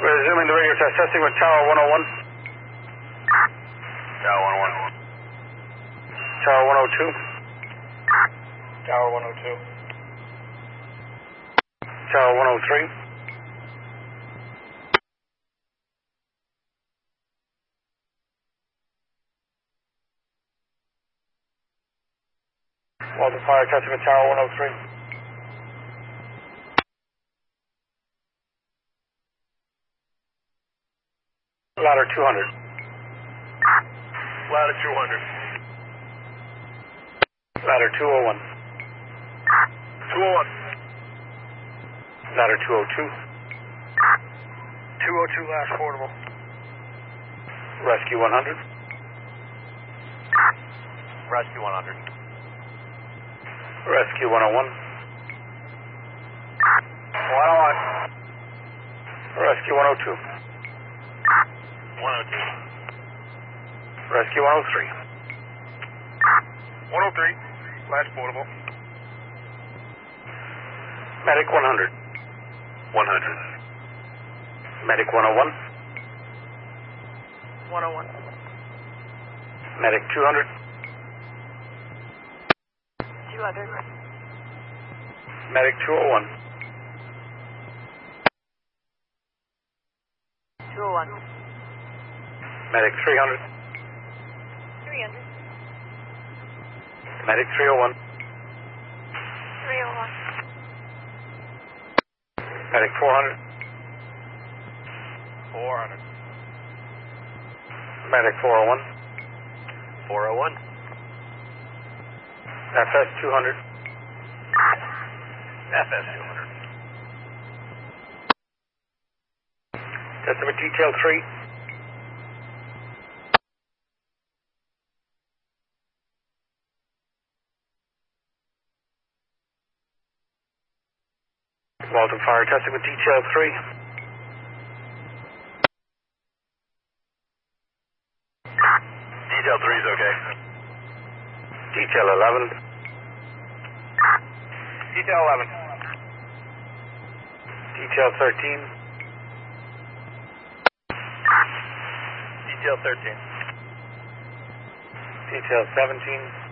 Resuming the radio test, testing with Tower 101. Tower 101. Tower 102. Tower 102. Tower 103. Walter Fire, testing with Tower 103. Ladder 200. Ladder 200. Ladder 201. 201. Ladder 202. 202 last portable. Rescue 100. Rescue 100. Rescue 101. 101. Rescue 102. 102. Rescue 103. 103. Last portable. Medic 100. 100. Medic 101. 101. Medic 200. 200. Medic 201. 201. Medic 300. 300. Medic 301. 301. Medic 400. 400. Medic 401. 401. FS 200. FS 200. Estimate Detail 3. Walton Fire, testing with Detail 3. Detail 3 is okay. Detail 11. Detail 11. Detail 13. Detail 13. Detail 17.